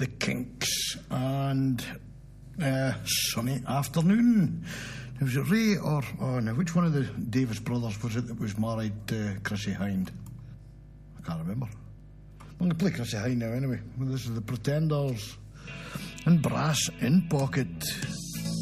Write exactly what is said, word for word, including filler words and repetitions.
The Kinks, and uh, Sunny Afternoon. Was it Ray or, oh no, which one of the Davis brothers was it that was married to Chrissy Hind? I can't remember. I'm going to play Chrissy Hind now anyway. Well, this is the Pretenders and Brass in Pocket.